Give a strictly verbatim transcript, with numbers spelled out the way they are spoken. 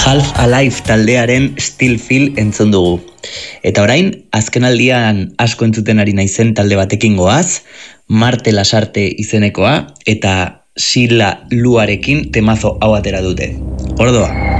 Half Alive taldearen Still Feel entzun dugu. Eta orain, azken aldian asko entzuten ari naizen talde batekin goaz, Marte Lasarte izenekoa, eta Sila Luarekin temazo hau atera dute. Ordoa!